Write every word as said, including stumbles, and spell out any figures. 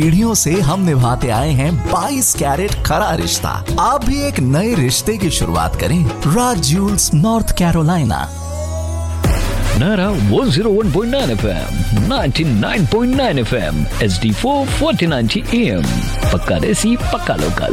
पीढ़ियों से हम निभाते आए हैं बाईस कैरेट खरा रिश्ता। आप भी एक नए रिश्ते की शुरुआत करें। राज Jules, north Carolina. Nara one oh one point nine F M, ninety-nine point nine F M, H D four forty ninety A M. पक्का देसी, पक्का लोकल।